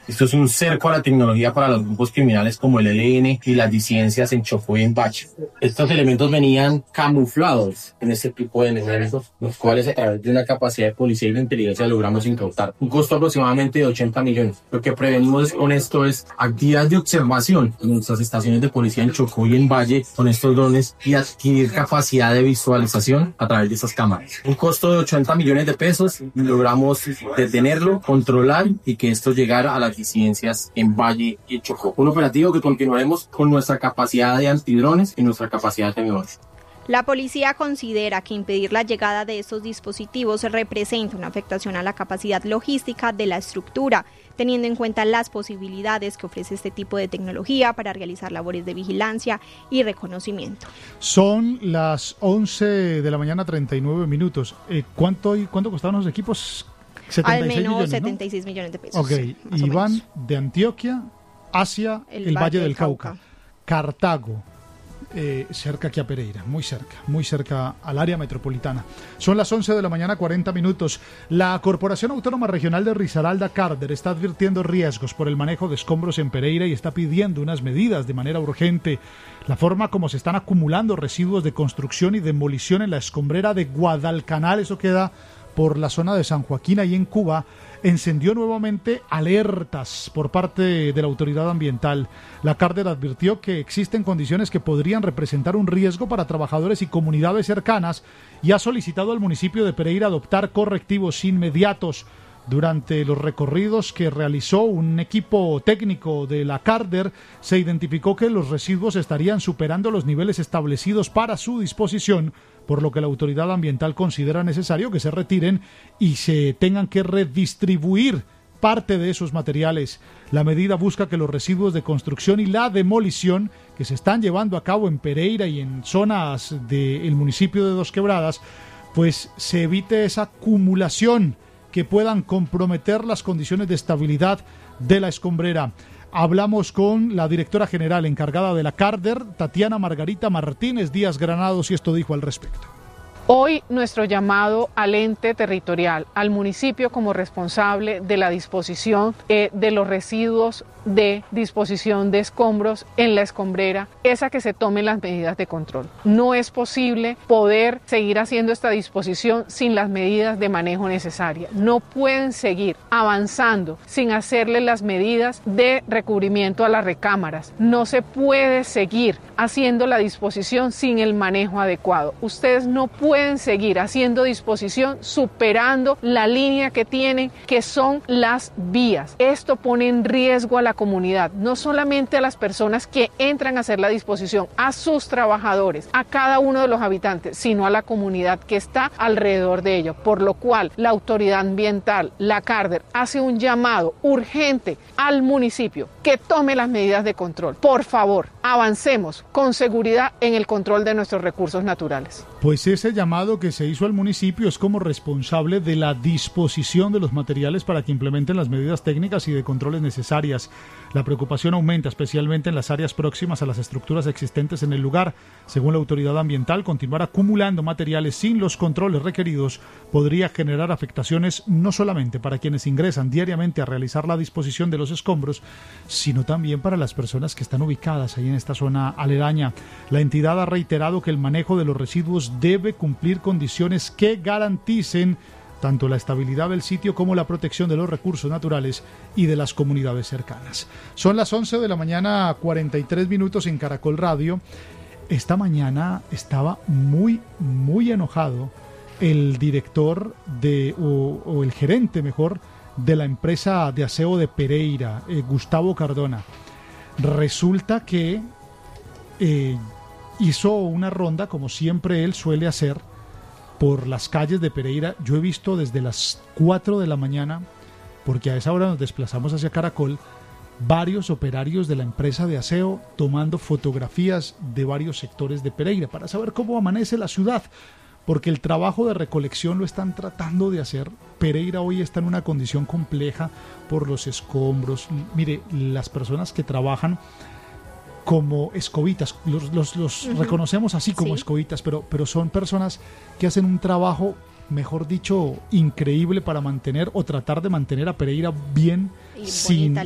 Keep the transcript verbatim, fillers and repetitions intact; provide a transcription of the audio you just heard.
Esto es un cerco a la tecnología para los grupos criminales como el E L N y las disidencias en Chocó y en Bacho. Estos elementos venían camuflados en este tipo de elementos, los cuales a través de una capacidad de policía y de inteligencia logramos incautar. Un costo aproximadamente de ochenta millones. Lo que prevenimos con esto es actividades de observación en nuestras estaciones de policía en Chocó y en Valle con estos drones y adquirir capacidad de visualización a través de esas cámaras. Un costo de ochenta millones de pesos y logramos detenerlo, controlar y que esto llegara a las disidencias en Valle y en Chocó. Un operativo que continuaremos con nuestra capacidad de antidrones y nuestra capacidad tecnológica. La policía considera que impedir la llegada de estos dispositivos representa una afectación a la capacidad logística de la estructura, teniendo en cuenta las posibilidades que ofrece este tipo de tecnología para realizar labores de vigilancia y reconocimiento. Son las once de la mañana, treinta y nueve minutos. Eh, ¿cuánto, ¿Cuánto costaban los equipos? Al menos millones, setenta y seis ¿no? millones de pesos. Ok, y van de Antioquia hacia el, el Valle, Valle del, del Cauca. Cauca. Cartago. Eh, cerca aquí a Pereira, muy cerca, muy cerca al área metropolitana. Son las once de la mañana, cuarenta minutos. La Corporación Autónoma Regional de Risaralda, Carder, está advirtiendo riesgos por el manejo de escombros en Pereira y está pidiendo unas medidas de manera urgente. La forma como se están acumulando residuos de construcción y demolición en la escombrera de Guadalcanal, eso queda por la zona de San Joaquín, ahí en Cuba, encendió nuevamente alertas por parte de la autoridad ambiental. La Carder advirtió que existen condiciones que podrían representar un riesgo para trabajadores y comunidades cercanas y ha solicitado al municipio de Pereira adoptar correctivos inmediatos. Durante los recorridos que realizó un equipo técnico de la Carder, se identificó que los residuos estarían superando los niveles establecidos para su disposición, por lo que la autoridad ambiental considera necesario que se retiren y se tengan que redistribuir parte de esos materiales. La medida busca que los residuos de construcción y la demolición que se están llevando a cabo en Pereira y en zonas del municipio de Dos Quebradas, pues se evite esa acumulación que puedan comprometer las condiciones de estabilidad de la escombrera. Hablamos con la directora general encargada de la Carder, Tatiana Margarita Martínez Díaz Granados, y esto dijo al respecto. Hoy nuestro llamado al ente territorial, al municipio como responsable de la disposición eh, de los residuos de disposición de escombros en la escombrera, es a que se tomen las medidas de control. No es posible poder seguir haciendo esta disposición sin las medidas de manejo necesarias. No pueden seguir avanzando sin hacerle las medidas de recubrimiento a las recámaras. No se puede seguir haciendo la disposición sin el manejo adecuado. Ustedes no pueden pueden seguir haciendo disposición superando la línea que tienen, que son las vías. Esto pone en riesgo a la comunidad, no solamente a las personas que entran a hacer la disposición, a sus trabajadores, a cada uno de los habitantes, sino a la comunidad que está alrededor de ello. Por lo cual, la autoridad ambiental, la Carder, hace un llamado urgente al municipio que tome las medidas de control. Por favor, avancemos con seguridad en el control de nuestros recursos naturales. Pues ese llamado que se hizo al municipio es como responsable de la disposición de los materiales para que implementen las medidas técnicas y de controles necesarias. La preocupación aumenta especialmente en las áreas próximas a las estructuras existentes en el lugar. Según la autoridad ambiental, continuar acumulando materiales sin los controles requeridos podría generar afectaciones no solamente para quienes ingresan diariamente a realizar la disposición de los escombros, sino también para las personas que están ubicadas ahí en esta zona aledaña. La entidad ha reiterado que el manejo de los residuos debe cumplir condiciones que garanticen tanto la estabilidad del sitio como la protección de los recursos naturales y de las comunidades cercanas. Son las once de la mañana, cuarenta y tres minutos en Caracol Radio. Esta mañana estaba muy, muy enojado el director de, o, o el gerente mejor, de la empresa de aseo de Pereira, eh, Gustavo Cardona. Resulta que eh, hizo una ronda, como siempre él suele hacer, por las calles de Pereira. Yo he visto desde las cuatro de la mañana, porque a esa hora nos desplazamos hacia Caracol, varios operarios de la empresa de aseo tomando fotografías de varios sectores de Pereira para saber cómo amanece la ciudad, porque el trabajo de recolección lo están tratando de hacer. Pereira hoy está en una condición compleja por los escombros. Mire, las personas que trabajan como escobitas, los, los, los uh-huh. reconocemos así como sí. escobitas, pero, pero son personas que hacen un trabajo, mejor dicho, increíble para mantener o tratar de mantener a Pereira bien, sin,